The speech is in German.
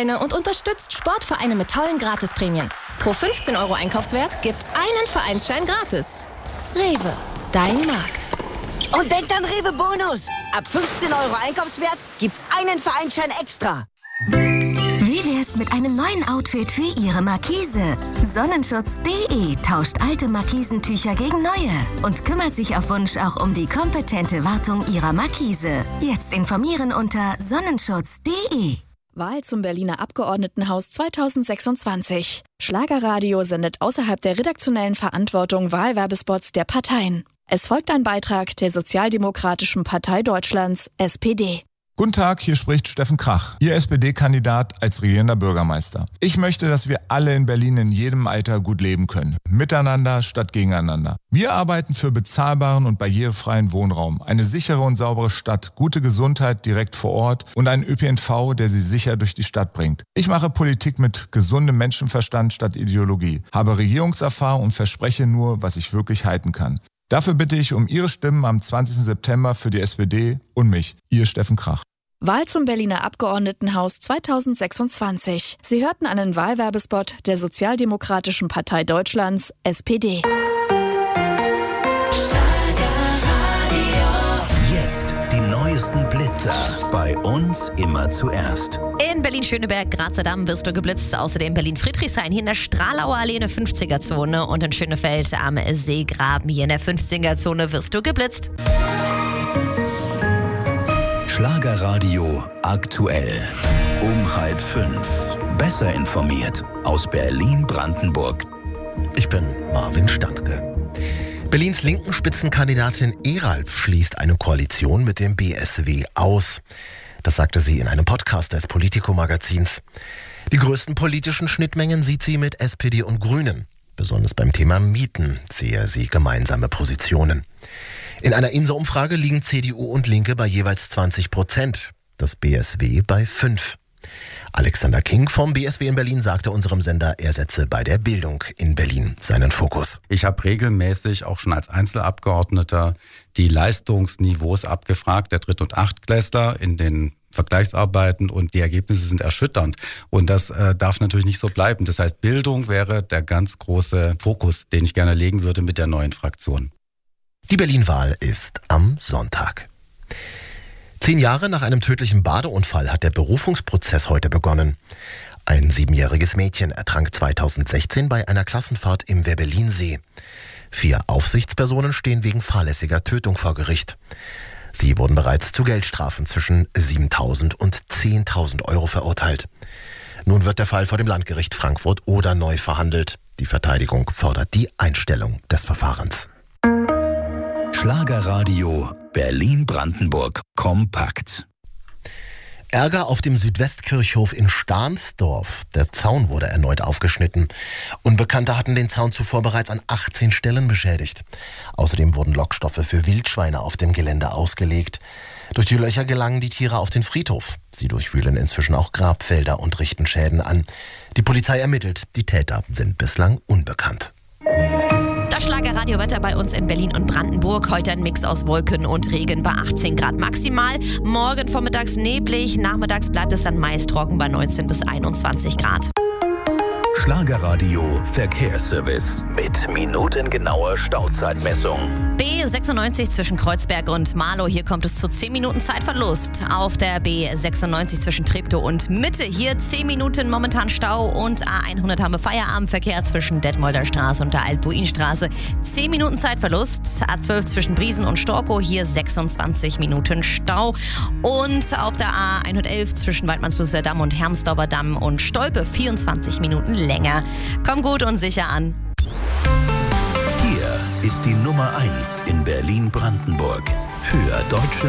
Gutscheine und unterstützt Sportvereine mit tollen Gratisprämien. Pro 15 € Einkaufswert gibt's einen Vereinsschein gratis. Rewe, dein Markt. Und denkt an Rewe Bonus. Ab 15 € Einkaufswert gibt's einen Vereinsschein extra. Wie wär's mit einem neuen Outfit für Ihre Markise? Sonnenschutz.de tauscht alte Markisentücher gegen neue und kümmert sich auf Wunsch auch um die kompetente Wartung Ihrer Markise. Jetzt informieren unter Sonnenschutz.de. Wahl zum Berliner Abgeordnetenhaus 2026. Schlagerradio sendet außerhalb der redaktionellen Verantwortung Wahlwerbespots der Parteien. Es folgt ein Beitrag der Sozialdemokratischen Partei Deutschlands, SPD. Guten Tag, hier spricht Steffen Krach, Ihr SPD-Kandidat als regierender Bürgermeister. Ich möchte, dass wir alle in Berlin in jedem Alter gut leben können. Miteinander statt gegeneinander. Wir arbeiten für bezahlbaren und barrierefreien Wohnraum, eine sichere und saubere Stadt, gute Gesundheit direkt vor Ort und einen ÖPNV, der Sie sicher durch die Stadt bringt. Ich mache Politik mit gesundem Menschenverstand statt Ideologie, habe Regierungserfahrung und verspreche nur, was ich wirklich halten kann. Dafür bitte ich um Ihre Stimmen am 20. September für die SPD und mich, Ihr Steffen Krach. Wahl zum Berliner Abgeordnetenhaus 2026. Sie hörten einen Wahlwerbespot der Sozialdemokratischen Partei Deutschlands, SPD. Jetzt die neuesten Blitzer. Bei uns immer zuerst. In Berlin-Schöneberg, Grazer Damm wirst du geblitzt. Außerdem Berlin-Friedrichshain, hier in der Stralauer Allee in der 50er-Zone. Und in Schönefeld am Seegraben, hier in der 50er-Zone wirst du geblitzt. Schlagerradio aktuell. Um 4:30. Besser informiert aus Berlin-Brandenburg. Ich bin Marvin Standke. Berlins linken Spitzenkandidatin Eralf schließt eine Koalition mit dem BSW aus. Das sagte sie in einem Podcast des Politico-Magazins. Die größten politischen Schnittmengen sieht sie mit SPD und Grünen. Besonders beim Thema Mieten sehe sie gemeinsame Positionen. In einer INSA-Umfrage liegen CDU und Linke bei jeweils 20%, das BSW bei 5%. Alexander King vom BSW in Berlin sagte unserem Sender, er setze bei der Bildung in Berlin seinen Fokus. Ich habe regelmäßig auch schon als Einzelabgeordneter die Leistungsniveaus abgefragt, der Dritt- und Achtklässler in den Vergleichsarbeiten, und die Ergebnisse sind erschütternd. Und das darf natürlich nicht so bleiben. Das heißt, Bildung wäre der ganz große Fokus, den ich gerne legen würde mit der neuen Fraktion. Die Berlin-Wahl ist am Sonntag. 10 Jahre nach einem tödlichen Badeunfall hat der Berufungsprozess heute begonnen. Ein 7-jähriges Mädchen ertrank 2016 bei einer Klassenfahrt im Werbellinsee. 4 Aufsichtspersonen stehen wegen fahrlässiger Tötung vor Gericht. Sie wurden bereits zu Geldstrafen zwischen 7.000 und 10.000 € verurteilt. Nun wird der Fall vor dem Landgericht Frankfurt-Oder neu verhandelt. Die Verteidigung fordert die Einstellung des Verfahrens. Schlagerradio Berlin-Brandenburg kompakt. Ärger auf dem Südwestkirchhof in Stahnsdorf. Der Zaun wurde erneut aufgeschnitten. Unbekannte hatten den Zaun zuvor bereits an 18 Stellen beschädigt. Außerdem wurden Lockstoffe für Wildschweine auf dem Gelände ausgelegt. Durch die Löcher gelangen die Tiere auf den Friedhof. Sie durchwühlen inzwischen auch Grabfelder und richten Schäden an. Die Polizei ermittelt. Die Täter sind bislang unbekannt. Das Schlagerradiowetter bei uns in Berlin und Brandenburg. Heute ein Mix aus Wolken und Regen bei 18 Grad maximal. Morgen vormittags neblig, nachmittags bleibt es dann meist trocken bei 19 bis 21 Grad. Schlagerradio Verkehrsservice mit minutengenauer Stauzeitmessung. B96 zwischen Kreuzberg und Marlow. Hier kommt es zu 10 Minuten Zeitverlust. Auf der B96 zwischen Treptow und Mitte. Hier 10 Minuten momentan Stau. Und A100 haben wir Feierabendverkehr zwischen Detmolder Straße und der Alt-Buin-Straße. 10 Minuten Zeitverlust. A12 zwischen Briesen und Storkow. Hier 26 Minuten Stau. Und auf der A111 zwischen Waldmannslußer Damm und Hermsdorfer Damm und Stolpe 24 Minuten länger. Komm gut und sicher an. Hier ist die Nummer 1 in Berlin-Brandenburg. Für deutsche